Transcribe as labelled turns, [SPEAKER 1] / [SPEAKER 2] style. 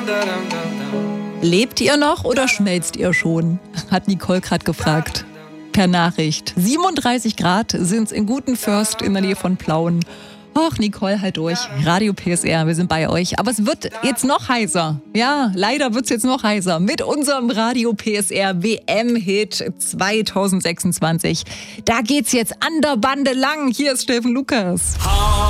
[SPEAKER 1] Lebt ihr noch oder schmelzt ihr schon? Hat Nicole gerade gefragt. Per Nachricht. 37 Grad sind's in Gutenfürst in der Nähe von Plauen. Ach, Nicole, halt durch. Radio PSR, wir sind bei euch. Aber es wird jetzt noch heißer. Ja, leider wird's jetzt noch heißer. Mit unserem Radio PSR WM-Hit 2026. Da geht's jetzt an der Bande lang. Hier ist Steffen Lukas.